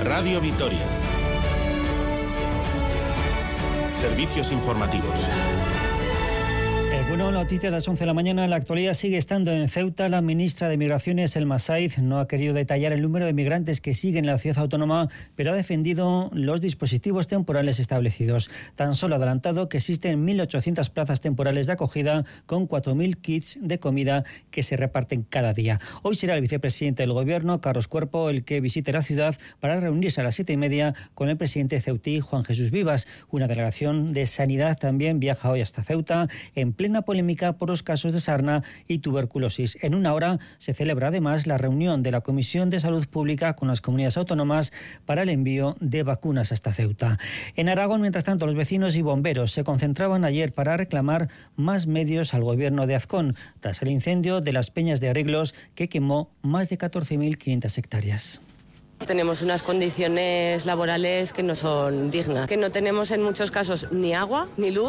Radio Vitoria. Servicios informativos. Bueno, noticias a las 11 de la mañana. La actualidad sigue estando en Ceuta. La ministra de Migraciones, Elma Saiz, no ha querido detallar el número de migrantes que siguen en la ciudad autónoma, pero ha defendido los dispositivos temporales establecidos. Tan solo ha adelantado que existen 1.800 plazas temporales de acogida con 4.000 kits de comida que se reparten cada día. Hoy será el vicepresidente del Gobierno, Carlos Cuerpo, el que visite la ciudad para reunirse a las 7:30 con el presidente ceutí, Juan Jesús Vivas. Una delegación de Sanidad también viaja hoy hasta Ceuta, en plena polémica por los casos de sarna y tuberculosis. En una hora se celebra además la reunión de la Comisión de Salud Pública con las comunidades autónomas para el envío de vacunas hasta Ceuta. En Aragón, mientras tanto, los vecinos y bomberos se concentraban ayer para reclamar más medios al gobierno de Azcón, tras el incendio de las Peñas de Arreglos que quemó más de 14.500 hectáreas. Tenemos unas condiciones laborales que no son dignas, que no tenemos en muchos casos ni agua ni luz.